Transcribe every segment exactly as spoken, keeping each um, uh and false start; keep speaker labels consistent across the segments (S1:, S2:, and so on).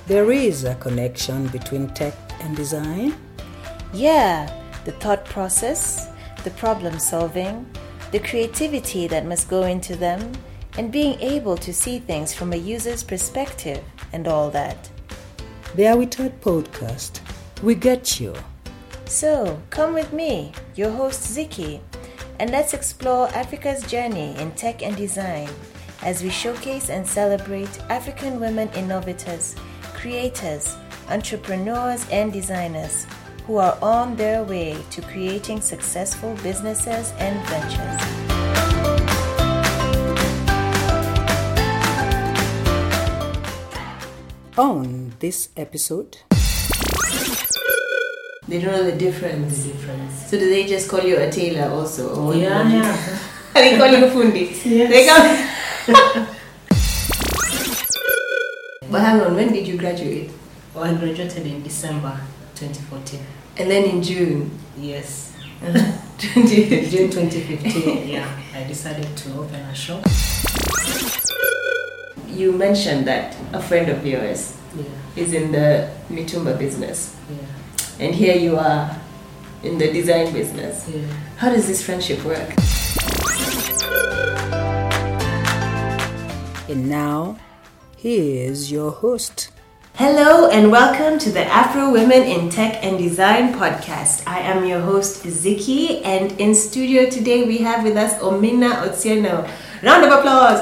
S1: There is a connection between tech and design?
S2: Yeah, the thought process, the problem solving, the creativity that must go into them, and being able to see things from a user's perspective and all that.
S1: The Are We Taught podcast. We get you.
S2: So, come with me, your host Ziki, and let's explore Africa's journey in tech and design as we showcase and celebrate African women innovators, creators, entrepreneurs, and designers who are on their way to creating successful businesses and ventures.
S1: On this episode,
S3: they don't know the difference.
S4: The difference.
S3: So do they just call you a tailor also? Or
S4: Yeah,
S3: what?
S4: yeah.
S3: They call you Fundi.
S4: Yes.
S3: They come. But hang on, when did you graduate?
S4: Well, I graduated in December twenty fourteen.
S3: And then in June?
S4: Yes.
S3: twenty
S4: June twenty fifteen, yeah, I decided to open a shop.
S3: You mentioned that a friend of yours
S4: Yeah,
S3: is in the mitumba business.
S4: yeah,
S3: And here you are in the design business.
S4: yeah.
S3: How does this friendship work?
S1: and now, here's your host.
S3: Hello and welcome to the Afro Women in Tech and Design podcast. I am your host Ziki, and in studio today we have with us Omina Otieno. Round of applause!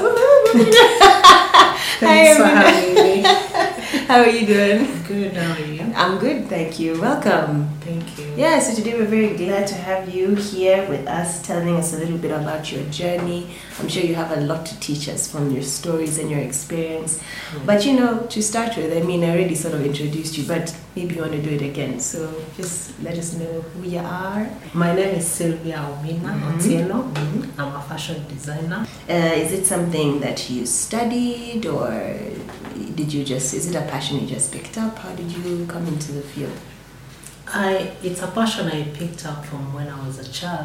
S4: Thanks
S3: Hi,
S4: for
S3: Omina.
S4: having me.
S3: How are you doing?
S4: Good, how are you?
S3: I'm good, thank you. Welcome.
S4: Thank you.
S3: Yeah, so today we're very glad to have you here with us, telling us a little bit about your journey. I'm sure you have a lot to teach us from your stories and your experience.
S4: Mm.
S3: But you know, to start with, I mean, I already sort of introduced you, but maybe you want to do it again. So just let us know who you are.
S4: My name is Sylvia Omina
S3: Mhm.
S4: Otieno.
S3: Mhm.
S4: I'm a fashion designer.
S3: Uh, is it something that you studied, or did you just, is it a passion you just picked up? How did you come into the field?
S4: I it's a passion I picked up from when I was a child.